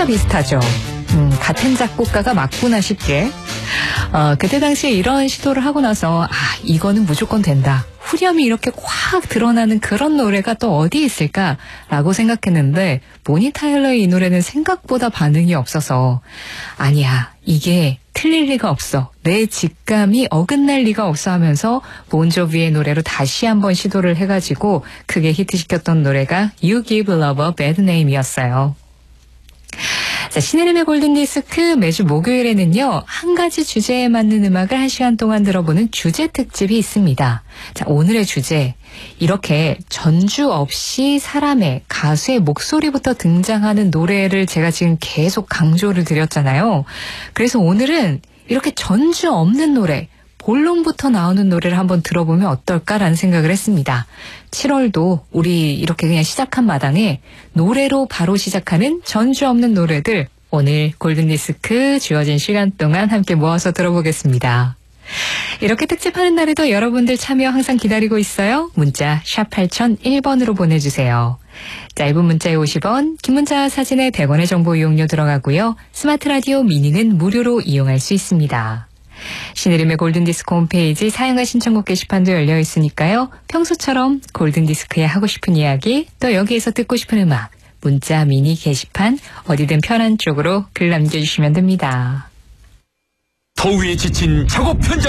진짜 비슷하죠. 같은 작곡가가 맞구나 싶게. 그때 당시에 이런 시도를 하고 나서 이거는 무조건 된다. 후렴이 이렇게 확 드러나는 그런 노래가 또 어디 있을까라고 생각했는데 보니 타일러의 이 노래는 생각보다 반응이 없어서 아니야, 이게 틀릴 리가 없어. 내 직감이 어긋날 리가 없어 하면서 본조비의 노래로 다시 한번 시도를 해가지고 크게 히트시켰던 노래가 You Give Love a Bad Name이었어요. 자, 신혜림의 골든디스크 매주 목요일에는요, 한 가지 주제에 맞는 음악을 1시간 동안 들어보는 주제 특집이 있습니다. 자, 오늘의 주제. 이렇게 전주 없이 사람의, 가수의 목소리부터 등장하는 노래를 제가 지금 계속 강조를 드렸잖아요. 그래서 오늘은 이렇게 전주 없는 노래, 본론부터 나오는 노래를 한번 들어보면 어떨까라는 생각을 했습니다. 7월도 우리 이렇게 그냥 시작한 마당에 노래로 바로 시작하는 전주 없는 노래들 오늘 골든디스크 주어진 시간 동안 함께 모아서 들어보겠습니다. 이렇게 특집하는 날에도 여러분들 참여 항상 기다리고 있어요. 문자 샵 8001번으로 보내주세요. 짧은 문자에 50원, 긴 문자 사진에 100원의 정보 이용료 들어가고요. 스마트 라디오 미니는 무료로 이용할 수 있습니다. 신혜림의 골든디스크 홈페이지 사용과 신청곡 게시판도 열려 있으니까요. 평소처럼 골든디스크에 하고 싶은 이야기, 또 여기에서 듣고 싶은 음악, 문자 미니 게시판 어디든 편한 쪽으로 글 남겨주시면 됩니다. 더위에 지친 작업 현장